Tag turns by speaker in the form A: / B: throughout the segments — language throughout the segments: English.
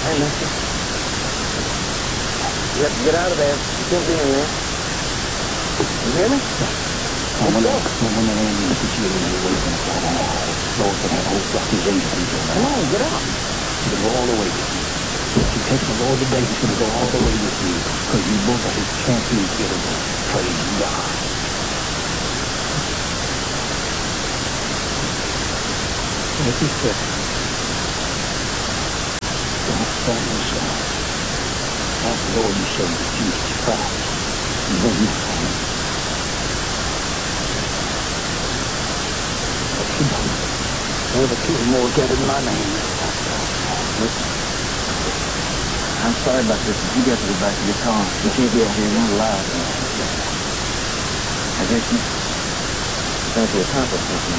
A: Hey, mister. You have to get out of there. You can't be in there. You hear me?
B: When the land is situated in the way from the flat on the house, floor for that whole accusation.
A: Come on, get out.
B: It's gonna go all the way with you. If you take the Lord today, he's gonna go all the way with you. Because you both are his champions here today. Praise God. Thank you, sir. Don't stone yourself. Ask the Lord and Savior Jesus Christ. And then you find it. Wherever two or more gathered in my name.
A: Listen. I'm sorry about this, but you got to go back to your car. You can't be out here not alive. I guess you think you accomplished something.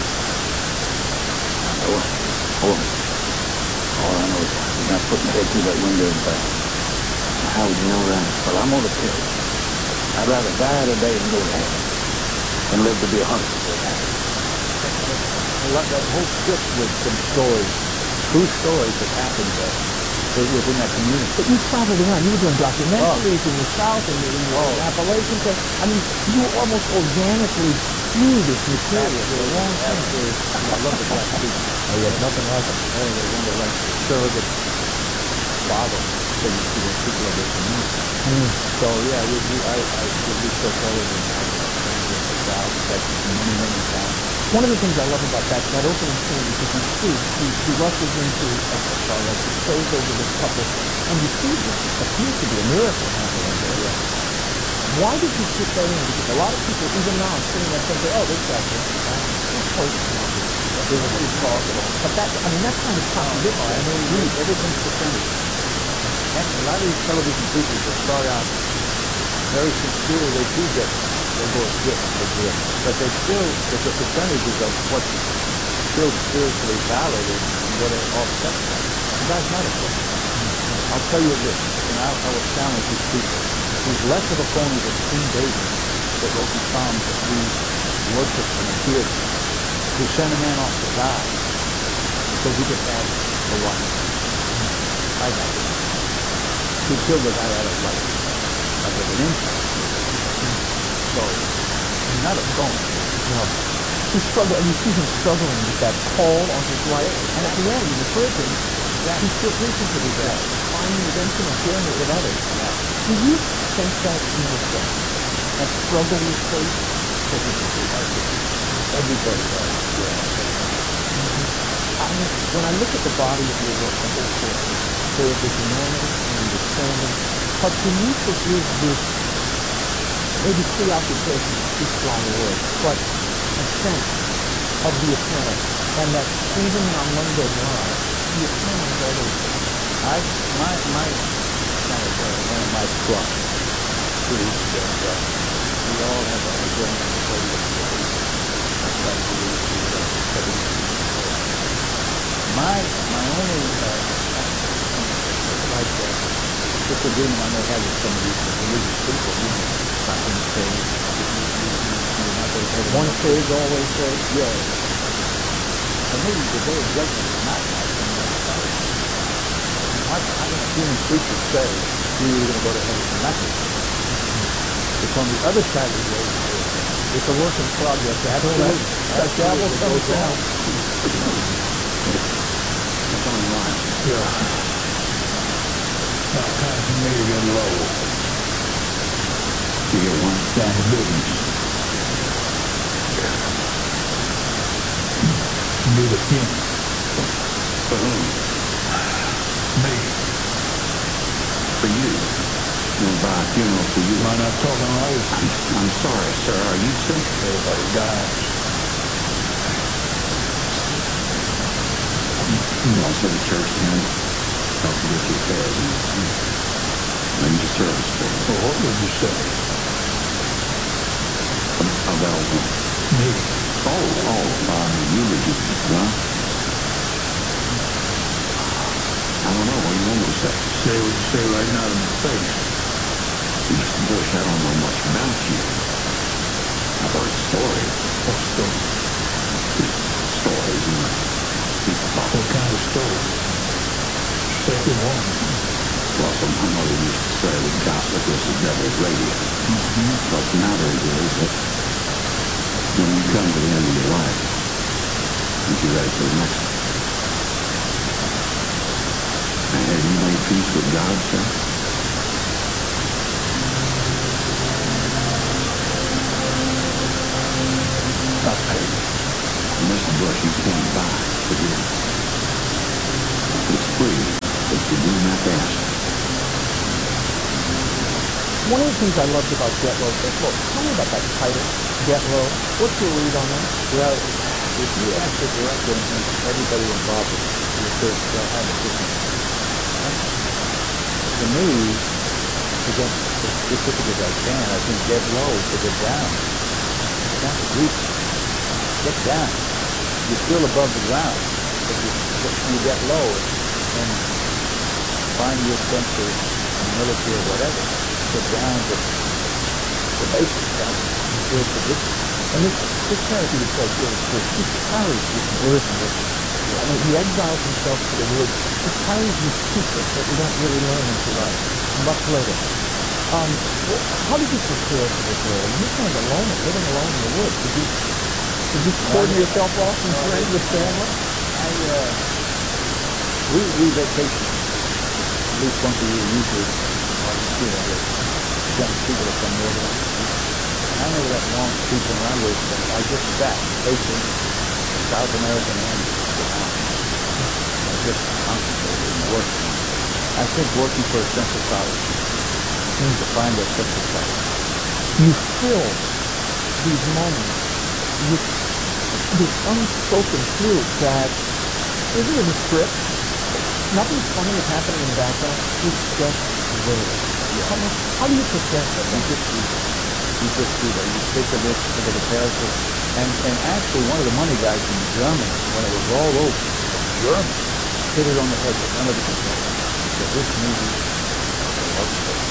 B: I know it. All I know is you're not putting your head through that window and back.
A: How would you know that?
B: Well, I'm gonna tell you. I'd rather die today than go to heaven than live to be 100 and go to heaven. That whole script was some stories, true stories that happened within that community.
C: But you traveled around. You were doing documentaries in the South and in the Appalachian. I mean, you almost organically grew this material for a long time.
B: Absolutely. I love the black people.
C: Oh, yeah, nothing like them.
B: Oh, they're one of the like surrogate father figures to the people of their community. So yeah, I research all over the South, Texas, many times.
C: One of the things I love about that opening scene, because you see, he rushes into a car, like he prays over this couple, and you see this appears to be a miracle happening there.
B: Yeah.
C: Why did you put that in? Because a lot of people, even now, seeing that, say, oh, this guy's just post-market.
B: They were too talking.
C: But that, I mean, that kind of contradicts.
B: I mean, everything's percentage. And a lot of these television people that start out very sincere, they do get, they go adrift. But they still, there's a percentages of what's still spiritually valid and what it offsets them. And that's not a phony. I'll tell you this, and I will challenge these people. He's less of a phony than King David that wrote the Psalms that we worship and adhere to, who sent a man off to die so he could have a wife. I got it. He killed the guy out of life, out of an insult. So, he's not a phony.
C: No. He struggled, and you see him struggling with that call on his life. And at the end, in the prison, he's still preaching to these guys, finding redemption and sharing it with others. Do you sense that in yourself? That struggle with faith?
B: Everybody does. Yeah.
C: I mean, when I look at the body of your work, the whole course, there is this enormous and understanding, but beneath it is this, maybe preoccupation is too strong a word, but a sense of the eternal, and that even on Monday night, the eternal is always
B: My kind of one of my trusts is that we all have our journey to the glory. I try to believe that we are heading to the glory. My only like disagreement I may have with some of these religious people, not being saved, you're not going to heaven.
C: one saved, always saved.
B: Yeah. And maybe the day of judgment is not like on the other side. How can a human creature say you're either going to go to heaven or not to heaven? It's on the other side of the way.
C: It's a work in progress. Absolutely. That gavel comes down.
B: That's on mine.
D: Yeah. Now time for me to get low.
B: You get one
D: Down to business. Do the funeral.
B: for whom?
D: Me.
B: For you. You'll buy a funeral for you.
D: Am I not talking right?
B: I'm sorry, sir. Are you sick?
D: Everybody dies.
B: Also, the church can help you get your affairs and arrange a service for you.
D: Well, what would you say?
B: About what?
D: Me.
B: Eulogy. Well, I don't know. What do you want me to say?
D: Say what you say right now to my face.
B: Mr. Bush, I don't know much about you. I've heard stories.
D: What story?
B: Stories, you know. People talk.
D: What kind of story? Say Go on.
E: Well, so my mother used to say that gossip was the devil's radio. What's the matter is that when you come to the end of your life, aren't you ready for the next one? Now, have you made peace with God, sir?
B: Not paid.
E: Mr. Bush, you can't buy forgiveness. It's free, but you do have to ask.
C: One of the things I loved about Get Low, first of all, tell me about that title, Get Low. What's your read on that?
B: Well, if you ask the director and everybody involved with this, they'll have a different answer. To me, to get as specific as I can, I think get low to get down. Get down to deep. Get down. You're still above the ground, but you get low and find your sense of humility or whatever. Get down to the basics, down to feel position.
C: And this character you play here is cool. He carries this burden with him. I mean, he exiles himself to the woods. He carries this secret that we don't really learn until much later. How did you prepare for this role? You're kind of alone, living alone in the woods. Did you cordon yourself off and trade with family?
B: We vacation at least once a year, usually in Argentina with young people from Northern Argentina. And I never got long speaking around with them. I just sat facing the South American Andes, the mountains, and just concentrated and working. I think working for a sense of solace means to find a sense of solace.
C: You fill these moments with this unspoken truth that isn't in the script. Nothing funny is happening in the background. It's just there. Yeah. How do you prepare for that?
B: You just do that. You take the risk of the character. And actually, one of the money guys in Germany, when it was all over, a German, hit it on the head that none of it could go. He said, this movie is a love story.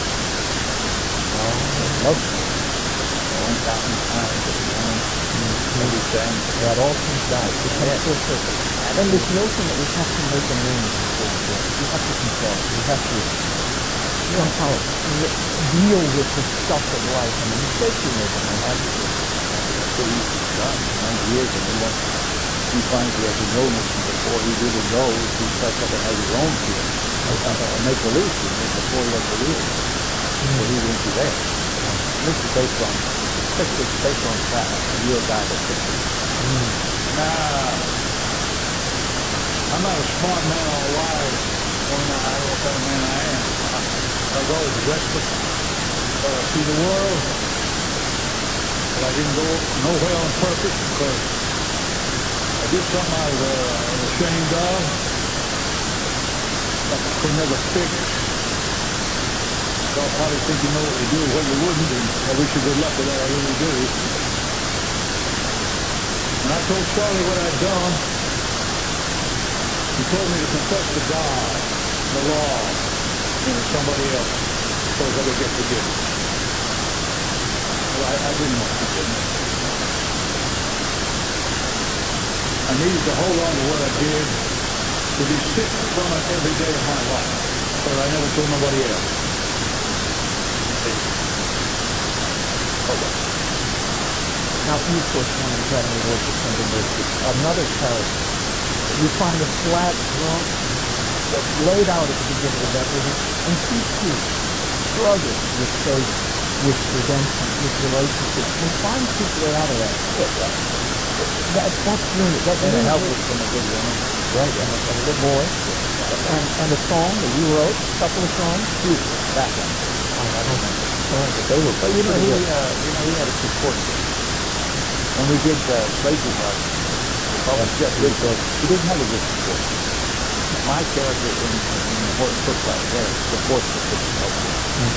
B: Love story. Going out in time to the woman, everything.
C: That all comes back. It comes full circle. And this notion that we have to make amends before we go. We have to confess. We have to somehow deal with the stuff of life and the mistakes we make and what have you.
B: That's what he's done for many years, and he finds he has an illness, and before he really goes, he starts up and has his own fear. Make-believe fear before he has the real one. So he won't be there. This is based on, it's based on a real guy that's fiction.
D: Nah. I'm not a smart man on life. I don't know what kind of man I am. I've always restless. I see the world. But I didn't go nowhere on purpose because I did something I was ashamed of. Something I could never fix. Y'all probably think you know what to do, what you wouldn't do. I wish you good luck with that, I really do. And I told Charlie what I'd done. He told me to confess to God, the law, and to somebody else, so I could get forgiveness. Well, I didn't want forgiveness. I needed to hold on to what I did, to be sick from it every day of my life, but I never told nobody else.
C: Now, you, of course, won an Academy Award for Tender Mercy. Another character. You find a flat drunk laid out at the beginning of that movie, and he too struggles with faith, with redemption, with relationships, and finds his way out of that. That's journey.
B: And it helps us from a good woman.
C: Right, and a little boy. And a song that you wrote, a couple of songs.
B: That one.
C: I don't know. But they were
B: But he had a support system. When we did Crazy Heart, he didn't have a good support system. My character in the Horton Cook Fight had a support system to help him.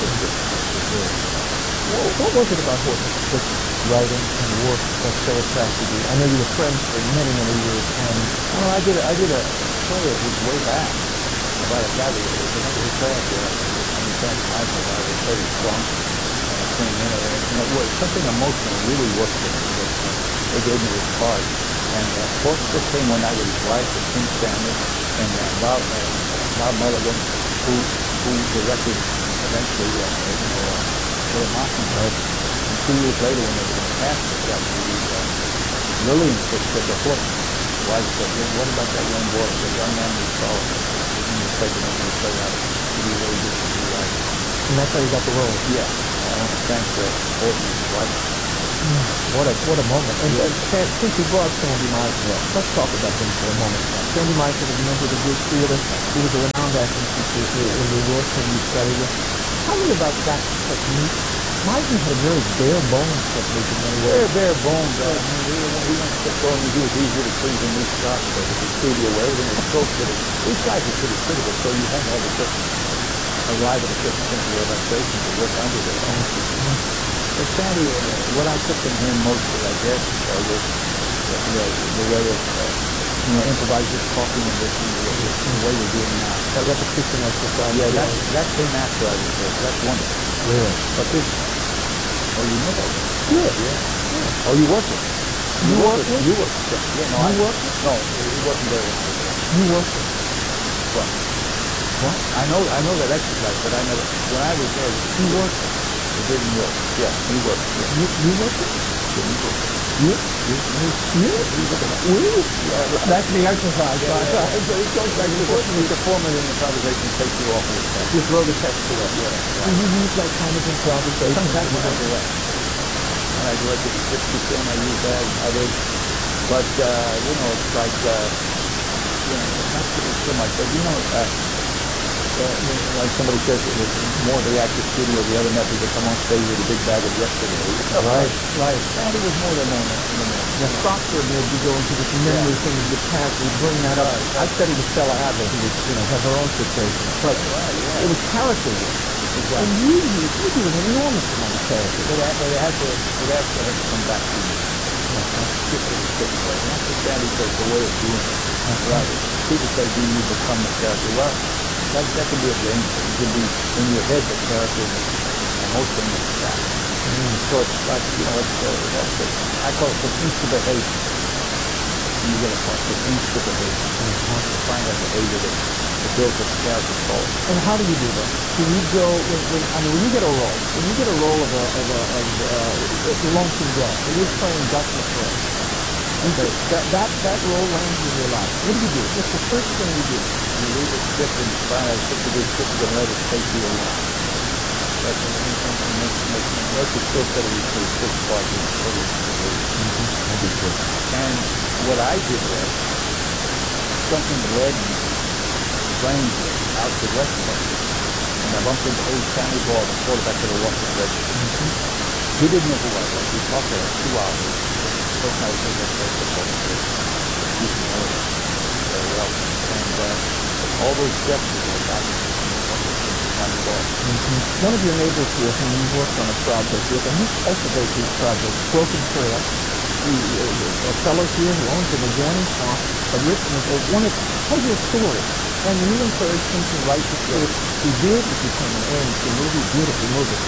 C: What was it about Horton Cook's writing and work that so attracted you? I know you were friends for many, many years.
B: Well, I did a story of his way back about a guy that remember his character. And he came to my place. I was very drunk. And I came in, and it was something emotional really worked for me. They gave me this card. And Horton Cook came one night with his wife and Tim Stanley and Bob Bob Mulligan, who directed eventually, Little Mockingbird. And 2 years later, when they were going to cast it, Lillian said to Horton, what about that young boy, the young man we saw in your president who played out to be really good for Blue Eyes?
C: And that's how you got the role.
B: Yeah, I want to thank Horton and his wife.
C: What a moment. And since you brought Sandy Meisner up, let's talk about him for a moment. Sandy Meisner was a member of the Greek Theater. He was a renowned acting teacher here in New York when you studied it. Tell me about that technique. Meisner had a very bare bones technique in many ways.
B: Very bare bones. I mean, he went to showing me he was easier to please than Lee Scott was at the studio where everything was so pretty. These guys are pretty critical, so you have to have a certain arrive at a certain sense of relaxation to work under their own. But Sandy, what I took from him mostly, I guess, was the way of improvising, talking, and listening to the way we're doing now.
C: That repetition exercise.
B: Yeah, that came after I was there. That's wonderful.
C: Really?
B: But this, you know that?
C: Good.
B: Yeah. Oh, you worked with?
C: You worked with?
B: You worked with? Yeah, no,
C: You worked with?
B: No, he wasn't there when I was there.
C: You worked with?
B: Well, what? I know that exercise, but I never. When I was there,
C: You worked with?
B: it didn't work. Yeah, he worked. Yeah,
C: You worked with?
B: he worked.
C: You? That's the exercise.
B: So it goes back to the format in improvisation takes you off of the text.
C: You throw the text away.
B: Yeah,
C: Do
B: right.
C: you use that kind of improvisation?
B: Sometimes when I direct. When I directed the 60 film, I use that and others. But, it's like, not so much, but, like somebody says, it was more the actor studio, the other method, they come on stage with a big bag of yesterday.
C: Right.
B: And it was more than in the moment.
C: The software made you go into this memory thing of the past. You bring that up. I studied with Stella Adler, who was, has her own situation. But it was character work.
B: Exactly.
C: And you do an enormous amount of character.
B: It had to come back to you. Just in a certain way. And that's what Sandy says, the way of doing it. Right. People say, do you become the character? Well, that can be a danger. You can be in your head the character, and most of them are that. So it's like, I call it techniques to behavior. When you get a part, techniques to behavior. To find that behavior that builds a character forward.
C: And how do you do that? Do you go when you get a role? When you get a role of a Lonesome Dove, when you're playing Gus McCrae, that role lands in your life. What do? What's the first thing you do?
B: You read the script and find out if the script is going to let it take you along. That's Murphy still said it was for the first part of the story. And what I did was something led me strangely out to West Texas, and I bumped into old Sammy Ball, the quarterback of the Washington Redskins. He didn't know who I was. We talked for like 2 hours. The first night I was in that place football field. You can know it very well. And all those steps will go back to Sammy Ball.
C: One of your neighbors here whom you worked on a project with, and he cultivates these projects, Broken Trail. A fellow here who owns an adjoining farm had written wanted to tell you a story. And when you encouraged him to write the script, he did. It became an AMC movie, beautiful movie.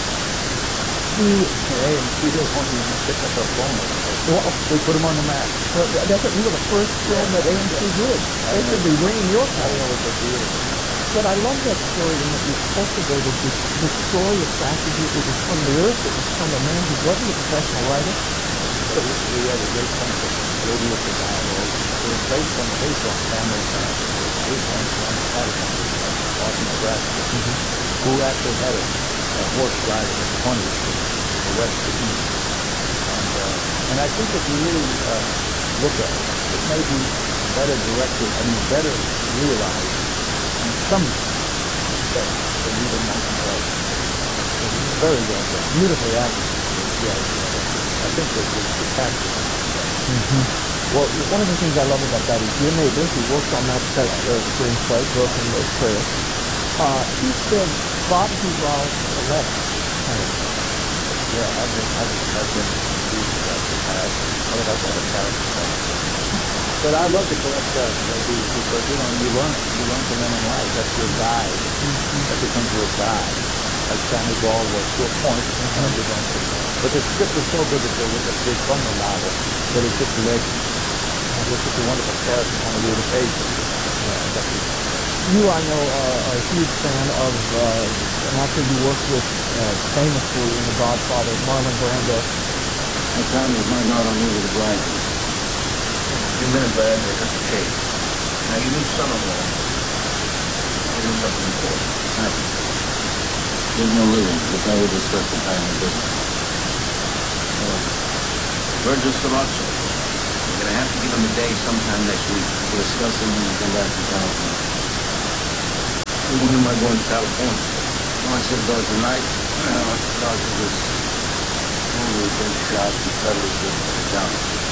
B: AMC didn't want to even pick up our phone. We put him on the map.
C: That's it. You were the first film that AMC did. They should be ringing your
B: I don't know what they're doing.
C: But I love that story in that you cultivated this story of tragedy. It was from the earth. It was from a man who wasn't a professional writer.
B: But we had a great sense of radio for dialogue. It was based on the Haythorne family. Haythorne family had a company in Austin, Nebraska, who actually had a horse rider in the 20s from the west to east. And I think if you really look at it, it may be better directed, better realized in some respects than even Monkey Dove. It's very well done. Beautifully acted. I think that the cast is
C: Well, one of the things I love about that is your neighbor who worked on that screenplay, Broken Trail. He said Bob Duvall selects talent.
B: Yeah, I've been confused about the past. Otherwise, I have a character. But I love to collect maybe because you learn from them in life. That's your guide. That becomes your guide. Like Sammy Ball was to a point, but the script was so good that there was a big from the novel that it just led. It was such a wonderful character on the page.
C: You, I know, are a huge fan of an actor you worked with famously in The Godfather, Marlon Brando.
A: My time is not on me with the blind.
D: A few minutes, lad, they cut the tape. Now, you knew son-in-law. You knew something important.
A: Happy. There's no living. We can only discuss the family business.
D: Virgil Sorazzo. We're going to have to give him a day sometime next week.
A: We'll discuss it when we come back from California.
D: When am I going to California?
A: I want you to go tonight. I want to talk to this only big shot and federally system of town.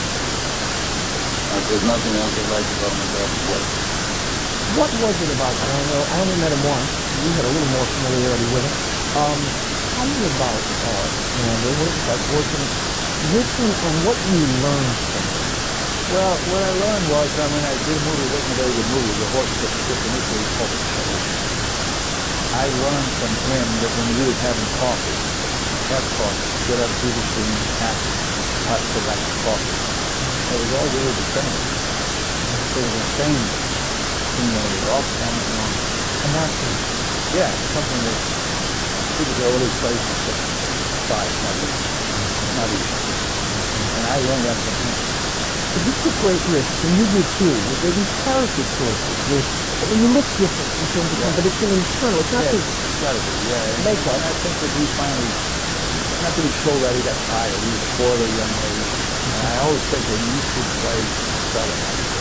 A: If there's nothing else I'd like to go to my daughter's wedding.
C: What was it about Brando? I only met him once. We had a little more familiarity with him. Tell me about Brando. What it was like working with him and what you learned from him.
B: Well, what I learned was, I mean, I did a movie, it wasn't a very good movie. The horse that just initially called it Cherish. I learned from him that when he was having coffee, have coffee, get up, do the thing, pack, go back to coffee. It was all really the same. It was the same thing when it was off camera and on.
C: And that's it.
B: Yeah, something that people go, well, these places just style, not easy. Not easy. And I learned that from him.
C: But you took great risks, and you did too. With these character choices, you look different in terms of but it's an internal. It's not
B: Yeah,
C: just
B: it's got to be, yeah.
C: makeup.
B: And I think that he finally, not that he showed that he got tired. He was spoiled a young lady. And I always said to him, you should play a fella.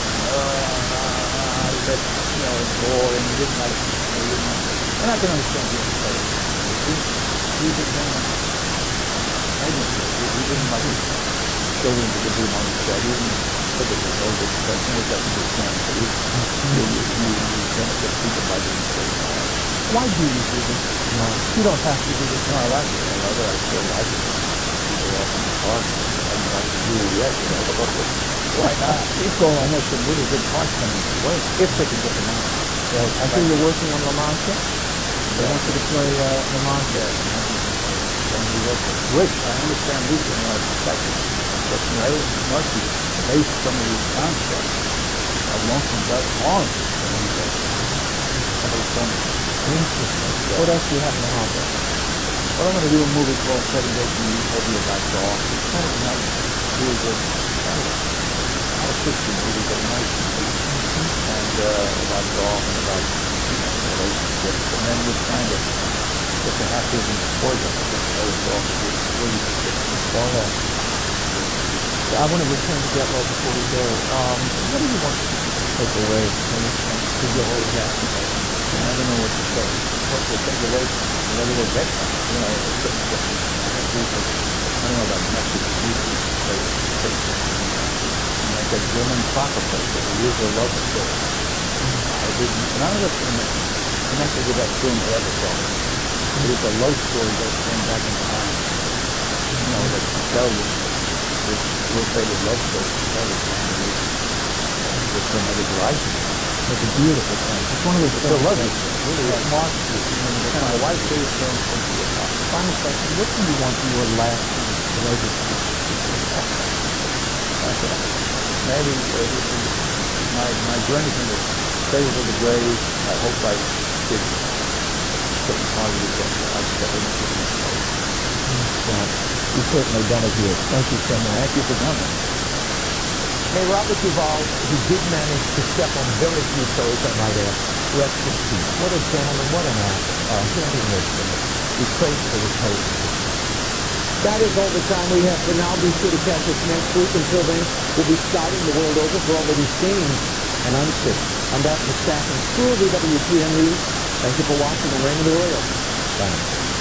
B: He said, you know, it's boring. He didn't like it. And I can understand him playing. He became negative. He didn't like it. Children to do on the set. He didn't put it as over the person, which I think is fine. But you benefit people by being so hard.
C: Why do you do this? No, you don't have to do this.
B: No, I like it. I love it. I still like it. People often talk to me. I haven't got to do it yet, you know. Why not?
C: Keep going.
B: And there's some really good parts coming your way. If they can get them out.
C: Right. I think you're working on La Mancha. They want you to play La Mancha.
B: Which I understand Luther and I respect it. But must be based some of these concepts of Lonesome Dove on some of these
C: Interesting. What else do you have in the hopper?
B: Well, I'm going to do a movie called 7 Days in Utopia about golf. It's kind of a nice, really good, kind of not a Christian movie, but a nice movie. And about golf and about, you know, relationships. And then we're trying to get the happiness before that. Because golf is really
C: All right. I want to return to Get Low before we go. What do you want people to take away from this one?
B: Because you always ask me, I never know what to say. What to take away from whatever they get from it. You know, it's different. I don't know about Mexican movies, but it's like a German soccer player. It is a love story. None of us connected with that film ever saw it. But it's a love story that's going back in time. You know, that you tell this ill-fated love story to tell this family with frenetic life.
C: It's a beautiful thing. It's one of those
B: It's a lovely
C: things
B: film. Really,
C: that marks you.
B: my wife's favorite film since we were talking.
C: Final question. What do you want your lasting legacy to be?
B: Maybe my journey from the cradle to the grave, I hope I did certain positive things. I've stepped into myself.
C: Well, you've certainly done it here. Thank you so much.
B: Thank you for coming.
C: Hey, Robert Duvall, who did manage to step on very few toes, I might add, rest in peace. What a gentleman, what an actor. He missed him. We pray for the repose of his soul. That is all the time we have for now. Be sure to catch us next week. Until then, we'll be scouting the world over for all that is seen and unseen. On behalf of the staff and crew of WTN News, thank you for watching the Raymond Arroyo. Thanks.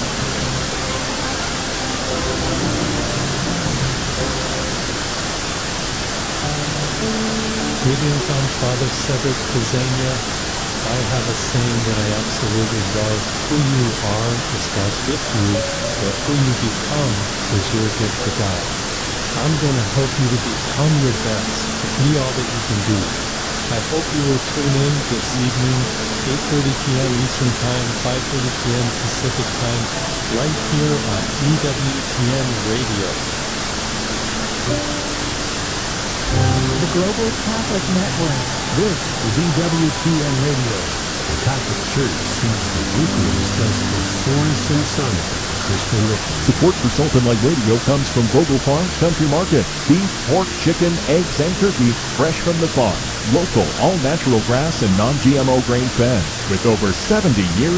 F: Greetings, I'm Father Cedric Pizania. I have a saying that I absolutely love. Who you are is God's gift to you, but who you become is your gift to God. I'm going to help you to become your best, to be all that you can be. I hope you will tune in this evening, 8:30 p.m. Eastern Time, 5:30 p.m. Pacific Time, right here on EWTN Radio.
G: The Global Catholic Network. This is EWTN Radio. Church sees the Eucharist as the source and sign of Christian living.
H: Support for Sultan Light Radio comes from Vogel Farms Country Market. Beef, pork, chicken, eggs, and turkey fresh from the farm. Local, all-natural grass and non-GMO grain fed. With over 70 years